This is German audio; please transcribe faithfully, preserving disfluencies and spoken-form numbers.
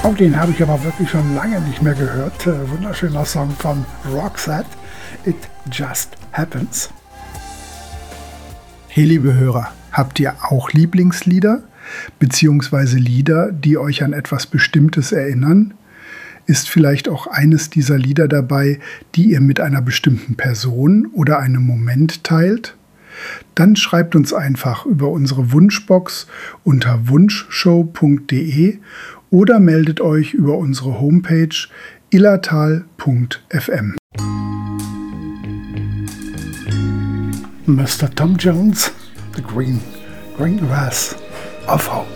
Oh, den habe ich aber wirklich schon lange nicht mehr gehört. Äh, wunderschöner Song von Roxette. It Just Happens. Hey, liebe Hörer, habt ihr auch Lieblingslieder? Beziehungsweise Lieder, die euch an etwas Bestimmtes erinnern? Ist vielleicht auch eines dieser Lieder dabei, die ihr mit einer bestimmten Person oder einem Moment teilt? Dann schreibt uns einfach über unsere Wunschbox unter wunschshow punkt de oder meldet euch über unsere Homepage illertal punkt f m. Mister Tom Jones, The Green, Green Grass of Hope.